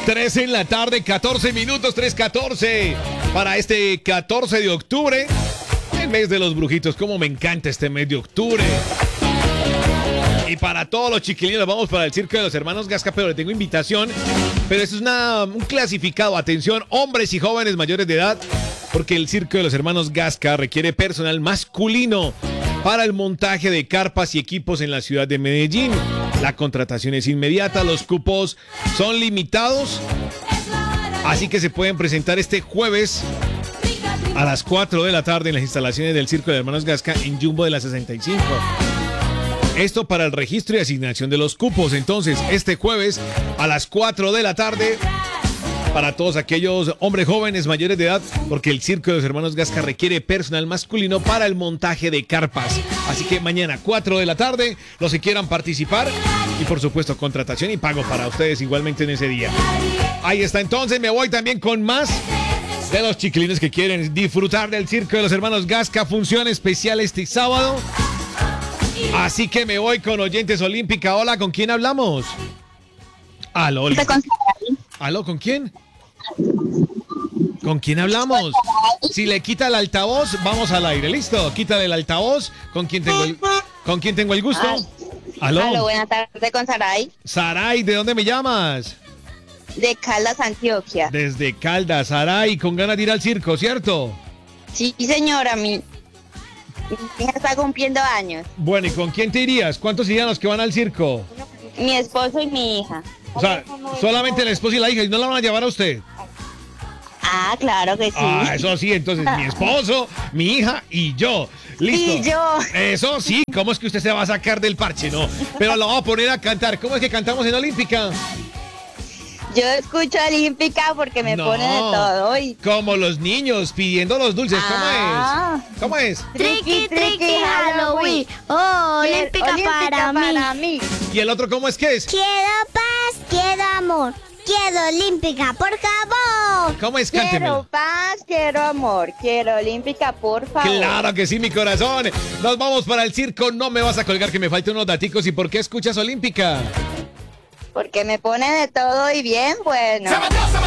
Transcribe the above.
3 en la tarde, 14 minutos, 3:14. Para este 14 de octubre, el mes de los brujitos. Cómo me encanta este mes de octubre. Y para todos los chiquilines, vamos para el circo de los hermanos Gasca, pero le tengo invitación. Pero eso es un clasificado. Atención, hombres y jóvenes mayores de edad, porque el circo de los hermanos Gasca requiere personal masculino para el montaje de carpas y equipos en la ciudad de Medellín. La contratación es inmediata, los cupos son limitados, así que se pueden presentar este jueves a las 4 de la tarde en las instalaciones del circo de los hermanos Gasca en Jumbo de la 65. Esto para el registro y asignación de los cupos. Entonces, este jueves a las 4 de la tarde, para todos aquellos hombres jóvenes mayores de edad, porque el circo de los hermanos Gasca requiere personal masculino para el montaje de carpas. Así que mañana 4 de la tarde, los que quieran participar, y por supuesto contratación y pago para ustedes igualmente en ese día. Ahí está, entonces me voy también con más de los chiquilines que quieren disfrutar del circo de los hermanos Gasca. Función especial este sábado. Así que me voy con Oyentes Olímpica. Hola, ¿con quién hablamos? Aló. ¿Aló? ¿Con quién? ¿Con quién hablamos? Si le quita el altavoz, vamos al aire. ¿Listo? Quítale el altavoz. ¿Con quién tengo el gusto? Aló. Aló, buenas tardes, con Saray. Saray, ¿de dónde me llamas? De Caldas, Antioquia. Desde Caldas, Saray, con ganas de ir al circo, ¿cierto? Sí, señora, mi hija está cumpliendo años. Bueno, ¿y con quién te irías? ¿Cuántos irían los que van al circo? Mi esposo y mi hija. O sea, solamente el esposo y la hija, ¿y no la van a llevar a usted? Ah, claro que sí. Ah, eso sí, entonces mi esposo, mi hija y yo. Listo. Y yo. Eso sí, ¿cómo es que usted se va a sacar del parche? No, pero lo vamos a poner a cantar. ¿Cómo es que cantamos en Olímpica? Yo escucho Olímpica porque me pone de todo. Y... como los niños pidiendo los dulces. ¿Cómo es? Tricky, tricky, Halloween. Oh, Olímpica para mí. ¿Y el otro cómo es que es? Quiero paz, quiero amor. Quiero Olímpica, por favor. ¿Cómo es? Quiero Cántemelo. paz, quiero amor. Quiero Olímpica, por favor. Claro que sí, mi corazón. Nos vamos para el circo. No me vas a colgar, que me faltan unos daticos. ¿Y por qué escuchas Olímpica? Porque me pone de todo y bien bueno.